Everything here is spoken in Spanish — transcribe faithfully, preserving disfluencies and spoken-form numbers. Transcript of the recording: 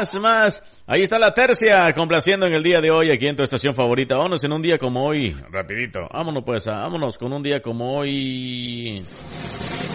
más, más. Ahí está la tercia, complaciendo en el día de hoy aquí en tu estación favorita. Vámonos en un día como hoy, rapidito. Vámonos pues, vámonos con un día como hoy.